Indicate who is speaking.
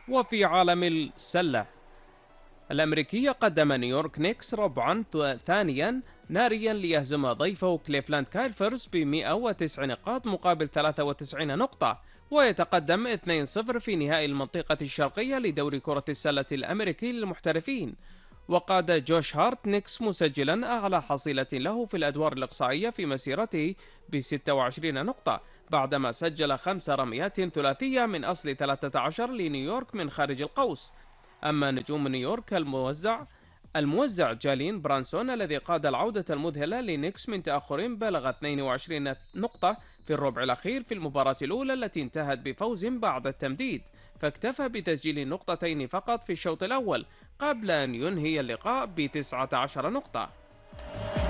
Speaker 1: وفي عالم السلة الأمريكية، قدم نيويورك نيكس ربعا ثانيا ناريا ليهزم ضيفه كليفلاند كايلفرز ب 109 نقاط مقابل 93 نقطة، ويتقدم 2-0 في نهائي المنطقة الشرقية لدوري كرة السلة الأمريكي للمحترفين. وقاد جوش هارت نيكس مسجلا أعلى حصيلة له في الأدوار الإقصائية في مسيرته ب 26 نقطة، بعدما سجل 5 رميات ثلاثية من أصل 13 لنيويورك من خارج القوس. أما نجوم نيويورك الموزع جالين برانسون الذي قاد العودة المذهلة لنيكس من تأخر بلغ 22 نقطة في الربع الأخير في المباراة الأولى التي انتهت بفوز بعد التمديد، فاكتفى بتسجيل نقطتين فقط في الشوط الأول قبل أن ينهي اللقاء ب19 نقطة.